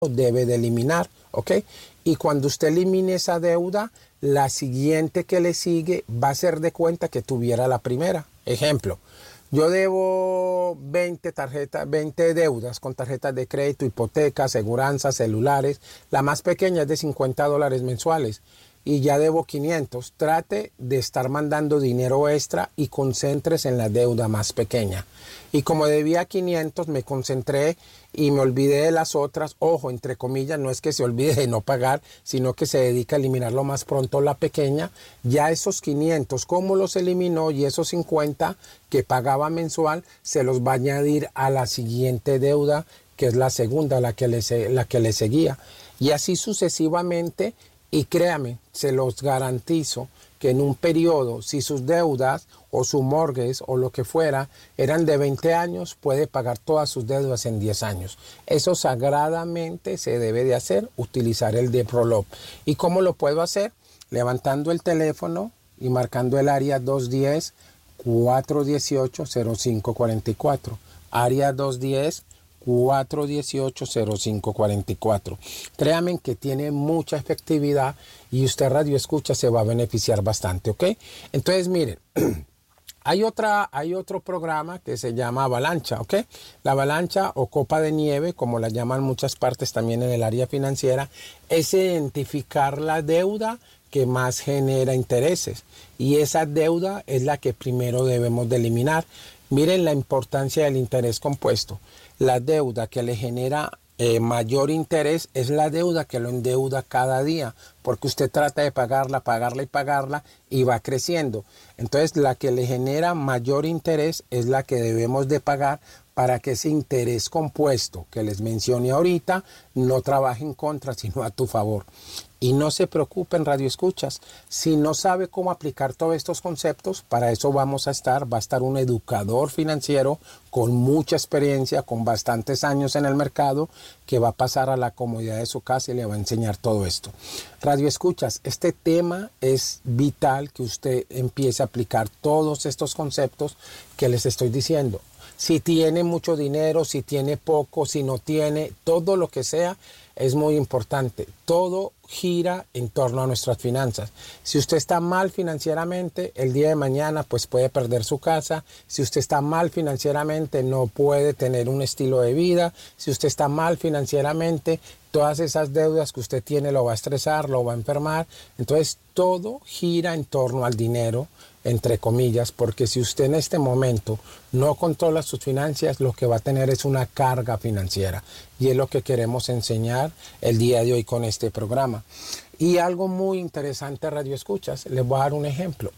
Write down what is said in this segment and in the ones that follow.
debe de eliminar, ¿ok? Y cuando usted elimine esa deuda, la siguiente que le sigue va a ser de cuenta que tuviera la primera. Ejemplo, yo debo 20 deudas con tarjetas de crédito, hipotecas, aseguranzas, celulares. La más pequeña es de $50 mensuales y ya debo 500. Trate de estar mandando dinero extra y concéntrese en la deuda más pequeña. Y como debía 500, me concentré y me olvidé de las otras. Ojo, entre comillas, no es que se olvide de no pagar, sino que se dedica a eliminar lo más pronto la pequeña. Ya esos 500, como los eliminó, y esos 50 que pagaba mensual, se los va a añadir a la siguiente deuda, que es la segunda, la que le seguía. Y así sucesivamente, y créame, se los garantizo, que en un periodo, si sus deudas o su mortgage o lo que fuera eran de 20 años, puede pagar todas sus deudas en 10 años. Eso sagradamente se debe de hacer, utilizar el de Prolog. ¿Y cómo lo puedo hacer? Levantando el teléfono y marcando el área 210-418-0544. Área 210-418-0544. Créanme que tiene mucha efectividad y usted radio escucha se va a beneficiar bastante, ¿ok? Entonces, miren, hay otro programa que se llama Avalancha, ¿ok? La avalancha o copa de nieve, como la llaman muchas partes también en el área financiera, es identificar la deuda que más genera intereses. Y esa deuda es la que primero debemos de eliminar. Miren la importancia del interés compuesto. La deuda que le genera mayor interés es la deuda que lo endeuda cada día, porque usted trata de pagarla y va creciendo. Entonces la que le genera mayor interés es la que debemos de pagar para que ese interés compuesto que les mencioné ahorita no trabaje en contra, sino a tu favor. Y no se preocupen, radio escuchas, si no sabe cómo aplicar todos estos conceptos, para eso va a estar un educador financiero con mucha experiencia, con bastantes años en el mercado, que va a pasar a la comodidad de su casa y le va a enseñar todo esto. Radio escuchas, este tema es vital que usted empiece a aplicar todos estos conceptos que les estoy diciendo. Si tiene mucho dinero, si tiene poco, si no tiene, todo lo que sea, es muy importante. Todo gira en torno a nuestras finanzas. Si usted está mal financieramente, el día de mañana pues puede perder su casa. Si usted está mal financieramente, no puede tener un estilo de vida. Si usted está mal financieramente, todas esas deudas que usted tiene lo va a estresar, lo va a enfermar. Entonces todo gira en torno al dinero, entre comillas, porque si usted en este momento no controla sus finanzas, lo que va a tener es una carga financiera. Y es lo que queremos enseñar el día de hoy con este programa. Y algo muy interesante, radio escuchas, les voy a dar un ejemplo.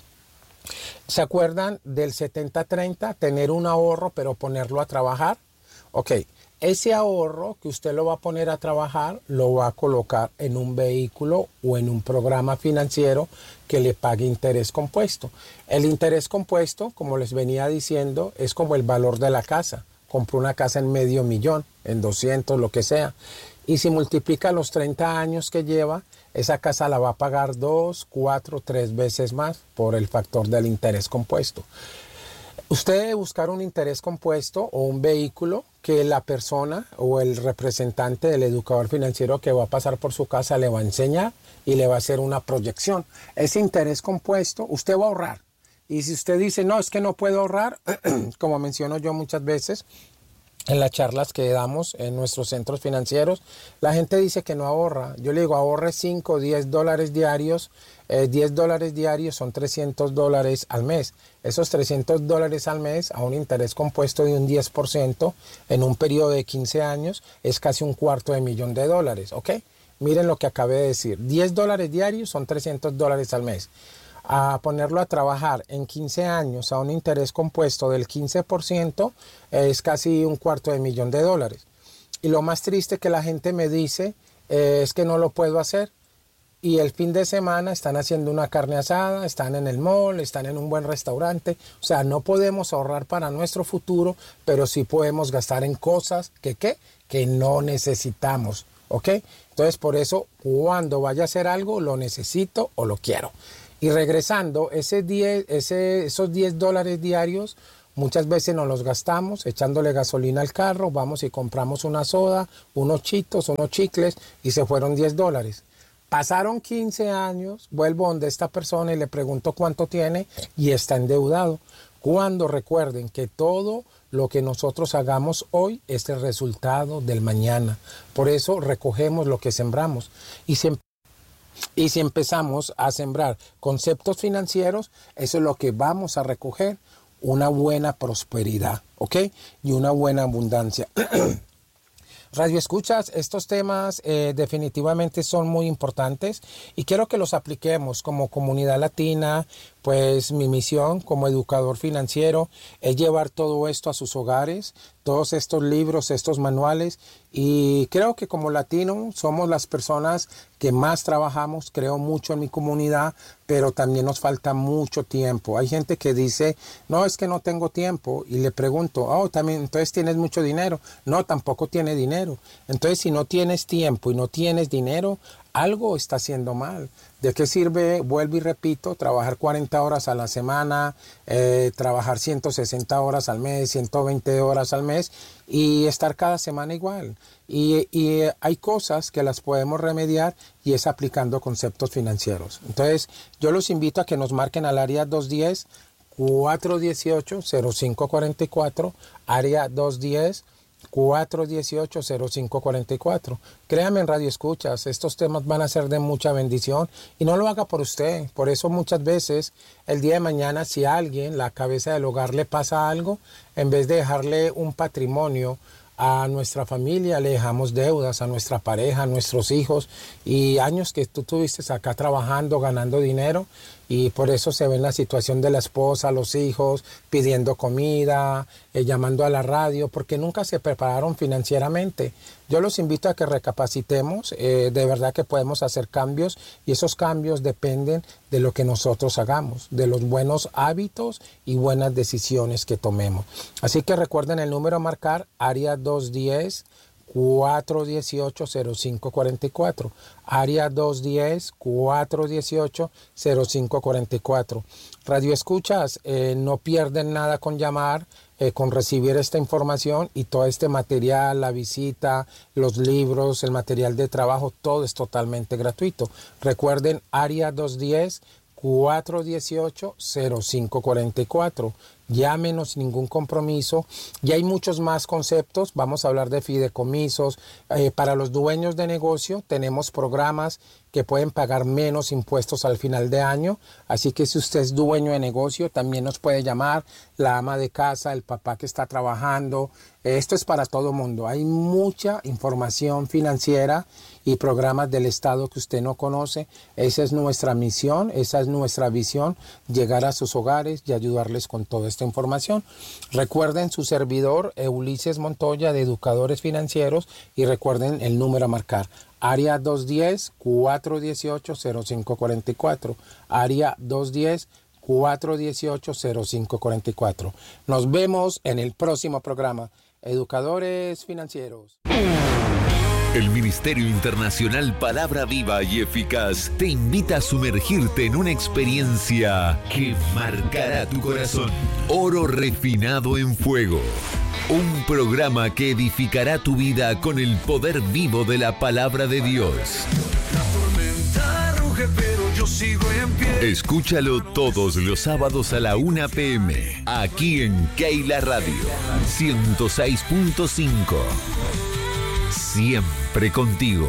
¿Se acuerdan del 70-30? Tener un ahorro, pero ponerlo a trabajar. Ok, ese ahorro que usted lo va a poner a trabajar, lo va a colocar en un vehículo o en un programa financiero que le pague interés compuesto. El interés compuesto, como les venía diciendo, es como el valor de la casa. Compró una casa en $500,000, en 200, lo que sea. Y si multiplica los 30 años que lleva, esa casa la va a pagar 2, 4, 3 veces más por el factor del interés compuesto. Usted debe buscar un interés compuesto o un vehículo que la persona o el representante del educador financiero que va a pasar por su casa le va a enseñar y le va a hacer una proyección. Ese interés compuesto, usted va a ahorrar. Y si usted dice, no, es que no puedo ahorrar, como menciono yo muchas veces en las charlas que damos en nuestros centros financieros, la gente dice que no ahorra. Yo le digo, ahorre 5 o 10 dólares diarios. $10 diarios son $300 al mes. Esos $300 al mes a un interés compuesto de un 10% en un periodo de 15 años es casi $250,000, ¿ok? Miren lo que acabé de decir. $10 diarios son $300 al mes. A ponerlo a trabajar en 15 años a un interés compuesto del 15% es casi $250,000. Y lo más triste que la gente me dice es que no lo puedo hacer. Y el fin de semana están haciendo una carne asada, están en el mall, están en un buen restaurante. O sea, no podemos ahorrar para nuestro futuro, pero sí podemos gastar en cosas que no necesitamos, ¿ok? Entonces, por eso, cuando vaya a hacer algo, lo necesito o lo quiero. Y regresando, esos $10 diarios, Muchas veces nos los gastamos echándole gasolina al carro, vamos y compramos una soda, unos chitos, unos chicles y se fueron $10. Pasaron 15 años, vuelvo donde esta persona y le pregunto cuánto tiene y está endeudado. Cuando recuerden que todo lo que nosotros hagamos hoy es el resultado del mañana. Por eso recogemos lo que sembramos. Y si empezamos a sembrar conceptos financieros, eso es lo que vamos a recoger, una buena prosperidad, ¿ok? Y una buena abundancia. Radio escuchas, estos temas definitivamente son muy importantes y quiero que los apliquemos como comunidad latina. Pues mi misión como educador financiero es llevar todo esto a sus hogares, todos estos libros, estos manuales, y creo que como latino somos las personas que más trabajamos. Creo mucho en mi comunidad, pero también nos falta mucho tiempo. Hay gente que dice, no, es que no tengo tiempo, y le pregunto, oh, también, entonces tienes mucho dinero. No, tampoco tiene dinero. Entonces, si no tienes tiempo y no tienes dinero, algo está haciendo mal. ¿De qué sirve, vuelvo y repito, trabajar 40 horas a la semana, trabajar 160 horas al mes, 120 horas al mes y estar cada semana igual? Y hay cosas que las podemos remediar y es aplicando conceptos financieros. Entonces, yo los invito a que nos marquen al área 210-418-0544, área 210-418-0544. Créame en Radio Escuchas, estos temas van a ser de mucha bendición y no lo haga por usted. Por eso muchas veces el día de mañana, si a alguien, la cabeza del hogar, le pasa algo, en vez de dejarle un patrimonio a nuestra familia, le dejamos deudas a nuestra pareja, a nuestros hijos, y años que tú tuviste acá trabajando, ganando dinero, y por eso se ve en la situación de la esposa, los hijos, pidiendo comida, llamando a la radio, porque nunca se prepararon financieramente. Yo los invito a que recapacitemos, de verdad que podemos hacer cambios, y esos cambios dependen de lo que nosotros hagamos, de los buenos hábitos y buenas decisiones que tomemos. Así que recuerden el número a marcar, área 210-418-0544, área 210-418-0544. Radio Escuchas, no pierden nada con llamar, con recibir esta información y todo este material, la visita, los libros, el material de trabajo, todo es totalmente gratuito. Recuerden, área 210-418-0544. Llámenos sin ningún compromiso. Y hay muchos más conceptos. Vamos a hablar de fideicomisos. Para los dueños de negocio tenemos programas que pueden pagar menos impuestos al final de año. Así que si usted es dueño de negocio, también nos puede llamar, la ama de casa, el papá que está trabajando. Esto es para todo mundo. Hay mucha información financiera y programas del Estado que usted no conoce. Esa es nuestra misión, esa es nuestra visión, llegar a sus hogares y ayudarles con toda esta información. Recuerden su servidor, Ulises Montoya, de Educadores Financieros, y recuerden el número a marcar, área 210-418-0544, área 210-418-0544. Nos vemos en el próximo programa, Educadores Financieros. El Ministerio Internacional Palabra Viva y Eficaz te invita a sumergirte en una experiencia que marcará tu corazón. Oro refinado en fuego. Un programa que edificará tu vida con el poder vivo de la palabra de Dios. La tormenta ruge, pero yo sigo en pie. Escúchalo todos los sábados a la 1 p.m. aquí en Keila Radio 106.5. Siempre contigo.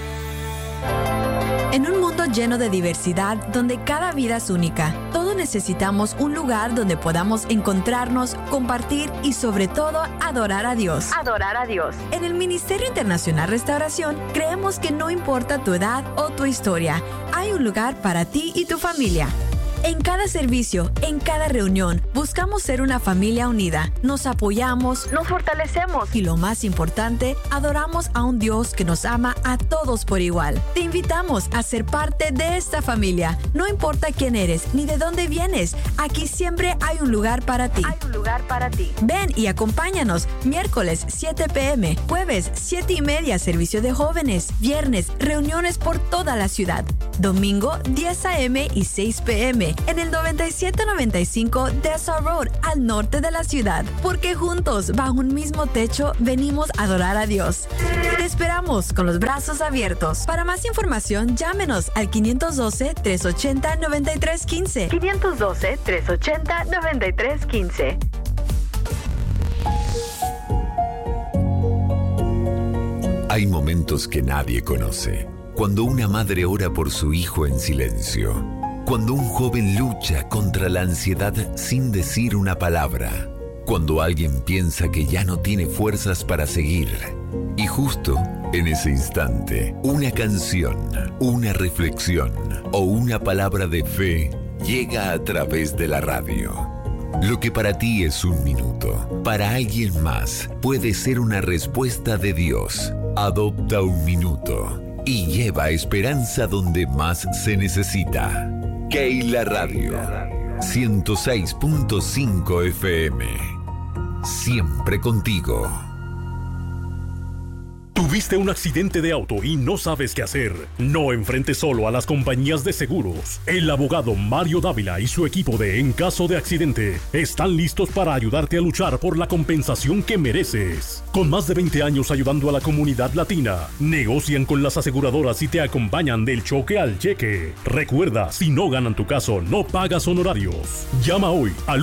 En un mundo lleno de diversidad, donde cada vida es única, todos necesitamos un lugar donde podamos encontrarnos, compartir y sobre todo adorar a Dios. Adorar a Dios. En el Ministerio Internacional Restauración creemos que no importa tu edad o tu historia, hay un lugar para ti y tu familia. En cada servicio, en cada reunión, buscamos ser una familia unida. Nos apoyamos, nos fortalecemos y lo más importante, adoramos a un Dios que nos ama a todos por igual. Te invitamos a ser parte de esta familia. No importa quién eres ni de dónde vienes, aquí siempre hay un lugar para ti. Hay un lugar para ti. Ven y acompáñanos. Miércoles 7 p.m., jueves 7:30 servicio de jóvenes, viernes reuniones por toda la ciudad, domingo 10 a.m. y 6 p.m. 15 en el 9795 Dessau Road, al norte de la ciudad. Porque juntos, bajo un mismo techo, venimos a adorar a Dios. Te esperamos con los brazos abiertos. Para más información, llámenos al 512-380-9315. 512-380-9315. Hay momentos que nadie conoce. Cuando una madre ora por su hijo en silencio. Cuando un joven lucha contra la ansiedad sin decir una palabra. Cuando alguien piensa que ya no tiene fuerzas para seguir. Y justo en ese instante, una canción, una reflexión o una palabra de fe llega a través de la radio. Lo que para ti es un minuto, para alguien más puede ser una respuesta de Dios. Adopta un minuto y lleva esperanza donde más se necesita. Keila Radio, 106.5 FM. Siempre contigo. ¿Tuviste un accidente de auto y no sabes qué hacer? No enfrentes solo a las compañías de seguros. El abogado Mario Dávila y su equipo de En Caso de Accidente están listos para ayudarte a luchar por la compensación que mereces. Con más de 20 años ayudando a la comunidad latina, negocian con las aseguradoras y te acompañan del choque al cheque. Recuerda, si no ganan tu caso, no pagas honorarios. Llama hoy al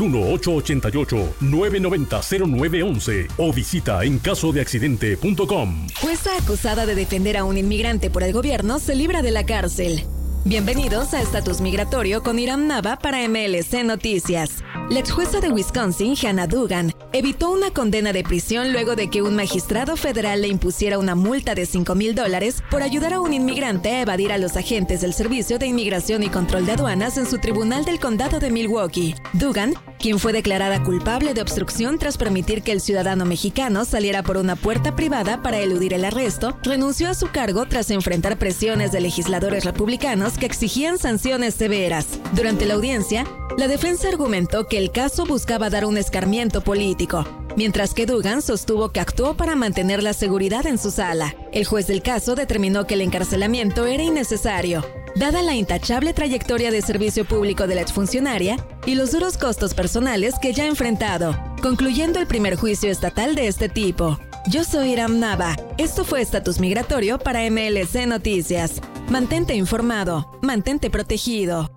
1-888-990-0911 o visita encasodeaccidente.com. Jueza acusada de defender a un inmigrante por el gobierno se libra de la cárcel. Bienvenidos a Estatus Migratorio con Iram Nava para MLC Noticias. La exjueza de Wisconsin, Hannah Duggan, evitó una condena de prisión luego de que un magistrado federal le impusiera una multa de $5,000 por ayudar a un inmigrante a evadir a los agentes del Servicio de Inmigración y Control de Aduanas en su tribunal del condado de Milwaukee. Duggan, quien fue declarada culpable de obstrucción tras permitir que el ciudadano mexicano saliera por una puerta privada para eludir el arresto, renunció a su cargo tras enfrentar presiones de legisladores republicanos que exigían sanciones severas. Durante la audiencia, la defensa argumentó que el caso buscaba dar un escarmiento político, mientras que Duggan sostuvo que actuó para mantener la seguridad en su sala. El juez del caso determinó que el encarcelamiento era innecesario, dada la intachable trayectoria de servicio público de la exfuncionaria y los duros costos personales que ya ha enfrentado, concluyendo el primer juicio estatal de este tipo. Yo soy Iram Nava. Esto fue Estatus Migratorio para MLC Noticias. Mantente informado, mantente protegido.